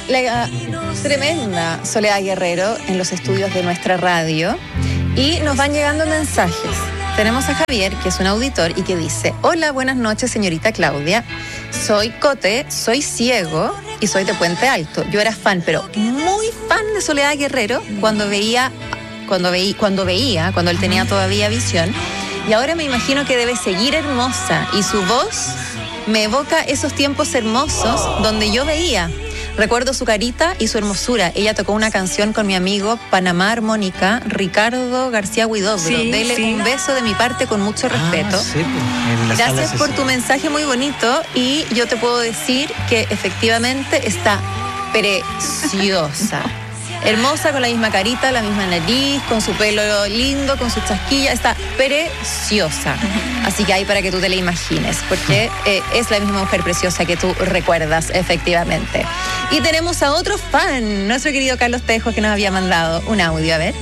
la tremenda Soledad Guerrero en los estudios de nuestra radio y nos van llegando mensajes. Tenemos a Javier, que es un auditor y que dice: hola, buenas noches, señorita Claudia. Soy Cote, soy ciego y soy de Puente Alto. Yo era fan, pero muy fan de Soledad Guerrero cuando él tenía todavía visión. Y ahora me imagino que debe seguir hermosa y su voz me evoca esos tiempos hermosos donde yo veía. Recuerdo su carita y su hermosura. Ella tocó una canción con mi amigo Panamá Armónica, Ricardo García Huidobro. Sí, Dele un beso de mi parte con mucho respeto. Sí, gracias por tu mensaje muy bonito y yo te puedo decir que efectivamente está preciosa. Hermosa, con la misma carita, la misma nariz, con su pelo lindo, con sus chasquillas, está preciosa. Así que ahí para que tú te la imagines, porque es la misma mujer preciosa que tú recuerdas, efectivamente. Y tenemos a otro fan, nuestro querido Carlos Tejo, que nos había mandado un audio, a ver.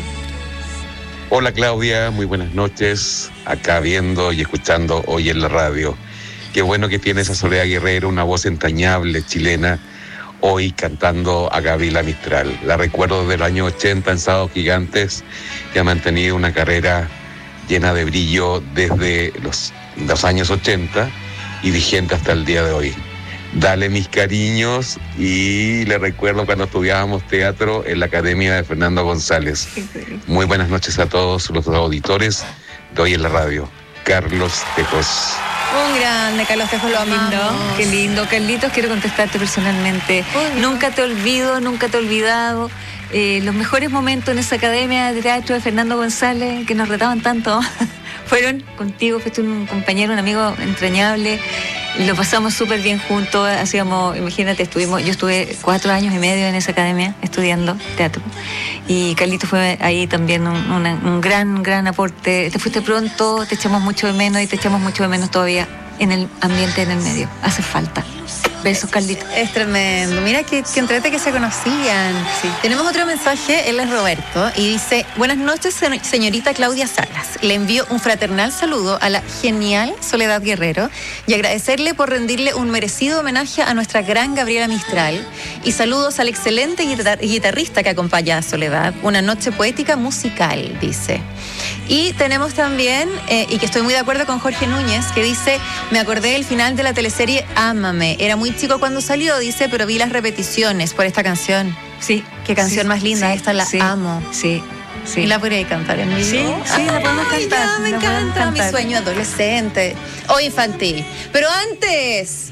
Hola Claudia, muy buenas noches, acá viendo y escuchando hoy en la radio. Qué bueno que tienes a Soledad Guerrero, una voz entrañable chilena, hoy cantando a Gabriela Mistral. La recuerdo desde el año 80 en Sábados Gigantes, que ha mantenido una carrera llena de brillo desde los años 80 y vigente hasta el día de hoy. Dale mis cariños, y le recuerdo cuando estudiábamos teatro en la Academia de Fernando González. Muy buenas noches a todos los auditores de hoy en la radio. Carlos Tejos. Un grande, Carlos Tejo, lo amamos. Qué lindo. Carlitos, quiero contestarte personalmente. Nunca te olvido, nunca te he olvidado. Los mejores momentos en esa academia de teatro de Fernando González, que nos retaban tanto, fueron contigo. Fuiste un compañero, un amigo entrañable. Lo pasamos súper bien juntos. Hacíamos, imagínate, yo estuve 4 años y medio en esa academia estudiando teatro. Y Carlitos fue ahí también un gran aporte. Te fuiste pronto, te echamos mucho de menos y te echamos mucho de menos todavía en el ambiente, en el medio. Hace falta. Besos, Carlitos. Es tremendo. Mira que entrete que se conocían. Sí. Tenemos otro mensaje, él es Roberto, y dice: buenas noches, señorita Claudia Salas. Le envío un fraternal saludo a la genial Soledad Guerrero y agradecerle por rendirle un merecido homenaje a nuestra gran Gabriela Mistral. Y saludos al excelente guitarrista que acompaña a Soledad. Una noche poética musical, dice. Y tenemos también, y que estoy muy de acuerdo con Jorge Núñez, que dice: me acordé del final de la teleserie Ámame. Era muy chico cuando salió, dice, pero vi las repeticiones por esta canción. Sí. Qué canción más linda, sí, esta la amo. Sí. ¿Y la podría cantar en vivo? Sí, la podemos cantar. Ya, me encanta, mi sueño adolescente o infantil. Pero antes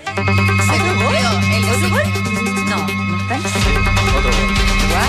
se cumplió el gol. No está. Otro gol.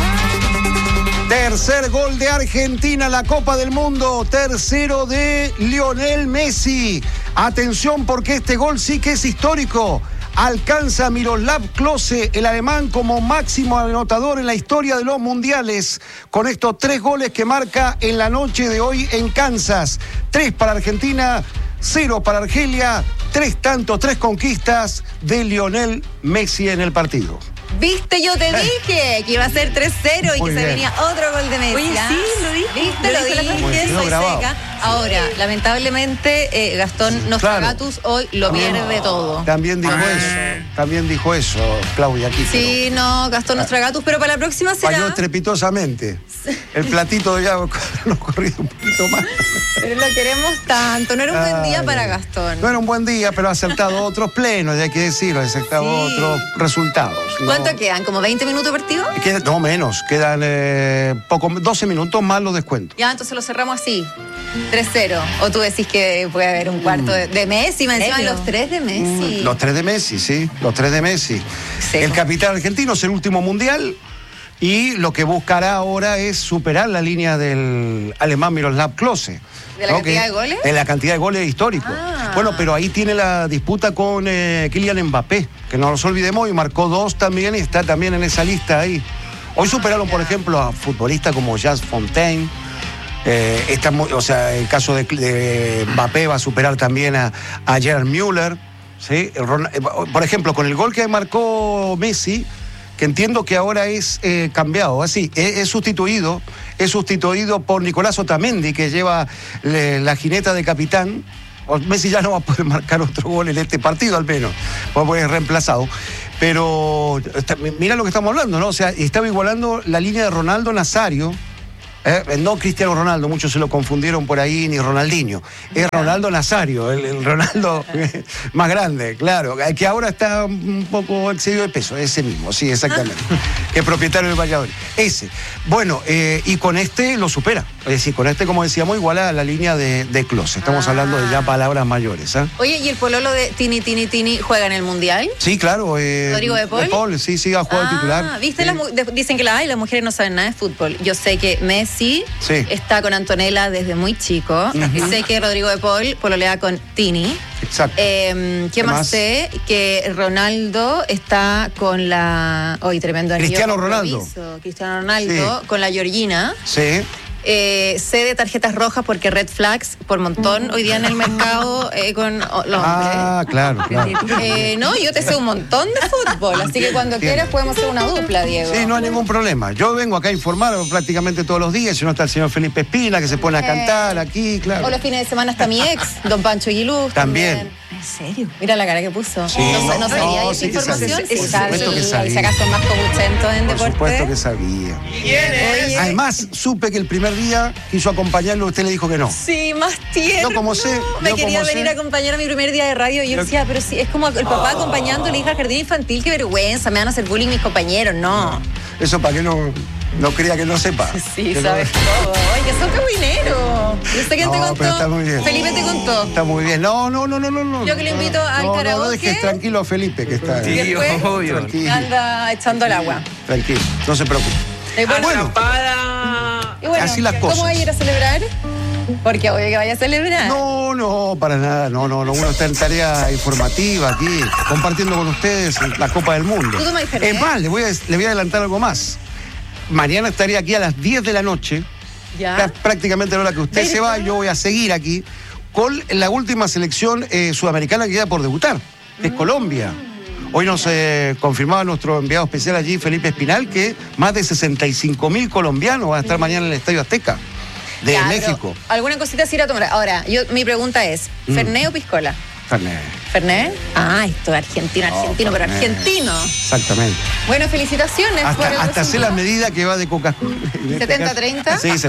Tercer gol de Argentina en la Copa del Mundo. Tercero de Lionel Messi. Atención, porque este gol sí que es histórico. Alcanza a Miroslav Klose, el alemán, como máximo anotador en la historia de los mundiales, con estos 3 goles que marca en la noche de hoy en Kansas. 3 para Argentina, 0 para Argelia, 3 tantos, 3 conquistas de Lionel Messi en el partido. Viste, yo te dije que iba a ser 3-0 y Muy que se bien. venía otro gol de Messi. Oye, sí, lo dije. ¿Viste? Lo dije, soy seca. Ahora, lamentablemente, Gastón Nostragatus hoy lo pierde todo. También dijo eso, Claudia. Aquí, Sí, no, Gastón Nostragatus, pero para la próxima será... falló estrepitosamente. El platito ya lo corrido un poquito más. Pero lo queremos tanto. No era un buen día para Gastón. No era un buen día, pero ha acertado otros plenos, ya hay que decirlo, ha acertado otros resultados. ¿Cuánto quedan? ¿Como 20 minutos partido? No, menos. Quedan 12 minutos más los descuentos. Ya, entonces lo cerramos así. 3-0. O tú decís que puede haber un cuarto de Messi, me encima los 3 de Messi. Los 3 de Messi, sí. Los 3 de Messi. Sí. El capitán argentino es el último mundial y lo que buscará ahora es superar la línea del alemán Miroslav Klose. ¿De la cantidad de goles? De la cantidad de goles históricos. Bueno, pero ahí tiene la disputa con Kylian Mbappé, que no nos olvidemos, y marcó 2 también y está también en esa lista ahí. Hoy superaron, por ejemplo, a futbolistas como Jazz Fontaine. El caso de Mbappé va a superar también a Gerard Müller. ¿Sí? Por ejemplo, con el gol que marcó Messi, que entiendo que ahora es cambiado, así, es sustituido por Nicolás Otamendi, que lleva la jineta de capitán. Messi ya no va a poder marcar otro gol en este partido, al menos, porque es reemplazado. Pero mira lo que estamos hablando, ¿no? O sea, estaba igualando la línea de Ronaldo Nazario. No Cristiano Ronaldo, muchos se lo confundieron por ahí, ni Ronaldinho. Es Ronaldo Nazario, el Ronaldo más grande, claro, que ahora está un poco excedido de peso, ese mismo, sí, exactamente. Que es propietario del Valladolid. Ese. Bueno, y con este lo supera. Es decir, con este, como decíamos, iguala la línea de Klose. Estamos hablando de ya palabras mayores. Oye, ¿y el pololo de Tini juega en el Mundial? Sí, claro. ¿Rodrigo de Paul? Sí, ha jugado titular. ¿Viste? Sí. Dicen que las mujeres no saben nada de fútbol. Yo sé que Messi está con Antonella desde muy chico. Y sé que Rodrigo de Paul pololea con Tini. Exacto. ¿Qué más sé? Que Ronaldo está con la... Hoy tremendo anillo. Cristiano Ronaldo, sí, con la Georgina. Sí. Sé de tarjetas rojas porque red flags por montón hoy día en el mercado con los hombres. Claro. No, yo te sé un montón de fútbol, así que cuando quieras podemos hacer una dupla, Diego. Sí, no hay ningún problema. Yo vengo acá a informar prácticamente todos los días, si no está el señor Felipe Espina, que se pone a cantar aquí, claro. O los fines de semana está mi ex, don Pancho Guiluz. También. ¿En serio? Mira la cara que puso. Sí, no sabía esa información. Por supuesto que sabía. Si acaso más comuchento en deporte. Por supuesto que sabía. Oye. Además, supe que el primer día quiso acompañarlo, usted le dijo que no. Sí, más tierno. No como sé. Me quería venir a acompañar a mi primer día de radio y yo decía, pero sí, es como el papá acompañando a la hija al jardín infantil, qué vergüenza, me van a hacer bullying mis compañeros, no. Eso para que no crea que no sepa. Sí, sabes todo. Ay, que son cabineros. ¿Y usted quién te contó? Pero está muy bien. Felipe te contó. Está muy bien. No. Yo que le invito al karaoke. No dejes tranquilo a Felipe, que está. Y después Tranquilo. anda echando el agua. Tranquilo, no se preocupe. Bueno, así las cosas. ¿Cómo va a ir a celebrar? Porque obvio que vaya a celebrar. No, para nada. No. Uno está en tarea informativa aquí, compartiendo con ustedes la Copa del Mundo. ¿Tú tomas diferente? Es más, le voy a adelantar algo más. Mañana estaría aquí a las 10 de la noche. Ya. Prácticamente a la hora que usted se va, yo voy a seguir aquí con la última selección sudamericana que queda por debutar, que es Colombia. Hoy nos confirmaba nuestro enviado especial allí, Felipe Espinal, que más de 65.000 colombianos van a estar mañana en el Estadio Azteca de México. Alguna cosita se irá a tomar. Ahora, mi pregunta es, ¿Fernet o piscola? Fernet. ¿Fernet? Esto es argentino, pero Fernet. argentino. Exactamente. Bueno, felicitaciones. Hasta sé la medida que va de Coca-Cola. ¿70-30? Sí,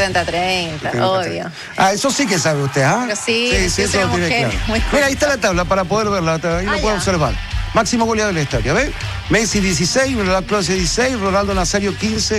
70-30, obvio. Eso sí que sabe usted, ¿ah? Pero sí, eso lo tiene mujer, claro. muy Mira, ahí está la tabla para poder verla, ahí lo puede observar. Máximo goleador del estadio, ¿ves? Messi 16, Klose 16, Ronaldo Nazario 15,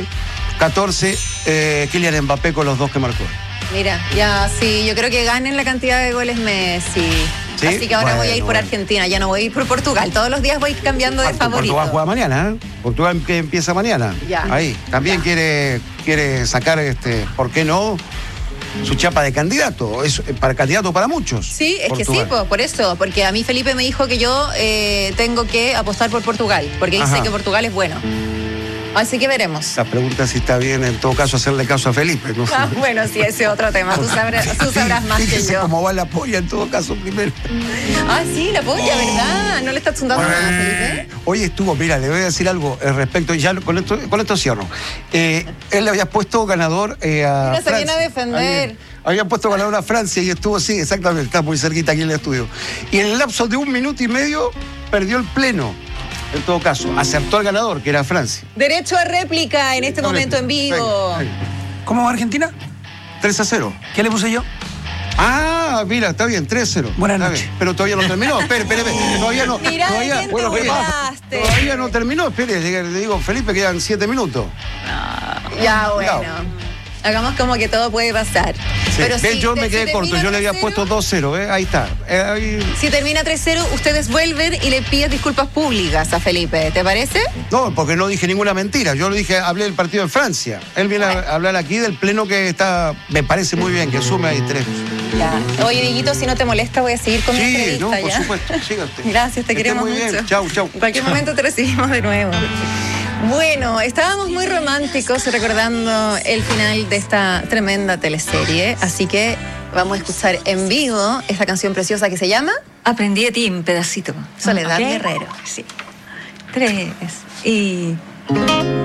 14, Kylian Mbappé con los 2 que marcó. Mira, ya sí, yo creo que ganen la cantidad de goles Messi. ¿Sí? Así que ahora voy a ir por Argentina, ya no voy a ir por Portugal. Todos los días voy cambiando de favorito. Portugal juega mañana, ¿eh? Portugal que empieza mañana. Ya. Ahí. También quiere sacar, ¿por qué no? Su chapa de candidato, es para candidato para muchos. Sí, es Portugal. que sí, por eso, porque a mí Felipe me dijo que yo tengo que apostar por Portugal, porque dice que Portugal es bueno. Así que veremos. La pregunta es si está bien, en todo caso, hacerle caso a Felipe. No sé. Bueno, sí, ese es otro tema. Tú sabrás más que yo. Cómo va la polla en todo caso primero. Sí, la polla, ¿verdad? ¿No le estás chundando nada, Felipe? Hoy estuvo, mira, le voy a decir algo respecto, ya con esto cierro. Él le había puesto ganador a Mira, se Francia. viene a defender. Había puesto ganador a Francia y estuvo, sí, exactamente, está muy cerquita aquí en el estudio. Y en el lapso de 1 minuto y medio perdió el pleno. En todo caso, acertó al ganador, que era Francia. Derecho a réplica en este momento en vivo. Venga. ¿Cómo va Argentina? 3-0. ¿Qué le puse yo? Mira, está bien, 3-0. Buenas Está noches. bien, pero todavía no terminó. Espere. Todavía no. Mirá de quién te burlaste. Todavía no terminó. Espere, le digo, Felipe, quedan 7 minutos. Ya, bueno. Hagamos como que todo puede pasar. Sí. Pero Yo me quedé corto, yo le había puesto 2-0, ¿eh? Ahí está. Si termina 3-0, ustedes vuelven y le piden disculpas públicas a Felipe, ¿te parece? No, porque no dije ninguna mentira. Yo le dije, hablé del partido de Francia. Él viene a hablar aquí del pleno que está, me parece muy bien, que sume ahí 3. Ya. Oye, Dieguito, si no te molesta, voy a seguir con mi entrevista. No, por ya. supuesto, sígate. Gracias, te queremos muy mucho. bien. Chau. En cualquier momento te recibimos de nuevo. Bueno, estábamos muy románticos recordando el final de esta tremenda teleserie, así que vamos a escuchar en vivo esta canción preciosa que se llama Aprendí de ti un pedacito. Soledad ¿Ok? Guerrero. Sí. 3 y...